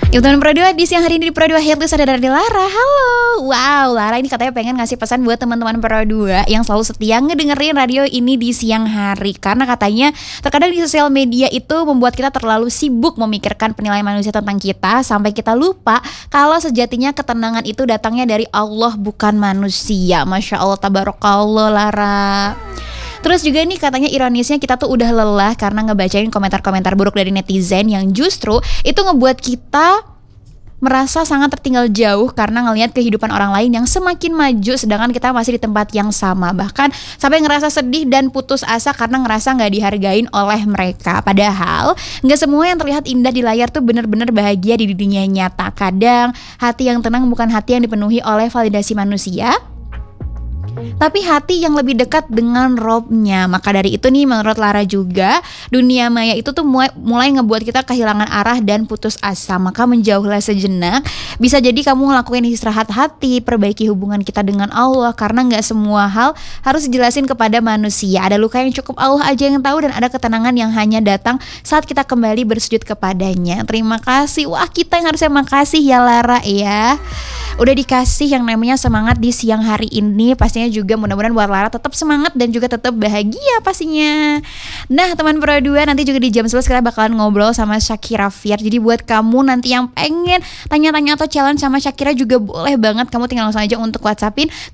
Yuk teman Pro 2, di siang hari ini di Pro 2 Headlist ada dari Lara. Halo. Wow, Lara ini katanya pengen ngasih pesan buat teman-teman Pro 2 yang selalu setia ngedengerin radio ini di siang hari. Karena katanya terkadang di sosial media itu membuat kita terlalu sibuk memikirkan penilaian manusia tentang kita, sampai kita lupa kalau sejatinya ketenangan itu datangnya dari Allah bukan manusia. Masya Allah, tabarakallah Lara. Terus juga nih katanya ironisnya kita tuh udah lelah karena ngebacain komentar-komentar buruk dari netizen yang justru itu ngebuat kita merasa sangat tertinggal jauh karena ngelihat kehidupan orang lain yang semakin maju sedangkan kita masih di tempat yang sama. Bahkan sampai ngerasa sedih dan putus asa karena ngerasa gak dihargain oleh mereka. Padahal gak semua yang terlihat indah di layar tuh bener-bener bahagia di dunia nyata. Kadang hati yang tenang bukan hati yang dipenuhi oleh validasi manusia, tapi hati yang lebih dekat dengan Robnya. Maka dari itu nih menurut Lara juga dunia maya itu tuh mulai ngebuat kita kehilangan arah dan putus asa. Maka menjauhlah sejenak. Bisa jadi kamu ngelakuin istirahat hati, perbaiki hubungan kita dengan Allah. Karena gak semua hal harus dijelasin kepada manusia. Ada luka yang cukup Allah aja yang tahu, dan ada ketenangan yang hanya datang saat kita kembali bersujud kepadanya. Terima kasih. Wah, kita yang harusnya makasih ya Lara ya, udah dikasih yang namanya semangat di siang hari ini. Pastinya juga mudah-mudahan buat Lara tetap semangat dan juga tetap bahagia pastinya. Nah teman Pro 2, nanti juga di jam 11 kita bakalan ngobrol sama Shakira Fierce. Jadi buat kamu nanti yang pengen tanya-tanya atau challenge sama Shakira juga boleh banget. Kamu tinggal langsung aja untuk WhatsAppin ke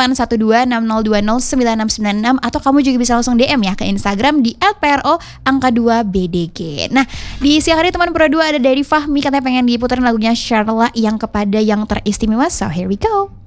081260209696, atau kamu juga bisa langsung DM ya ke Instagram di @pro_2bdg. Nah di siang hari teman Pro 2 ada dari Fahmi, katanya pengen diputerin lagunya Sherla yang kepada yang teristimewa. So here we go.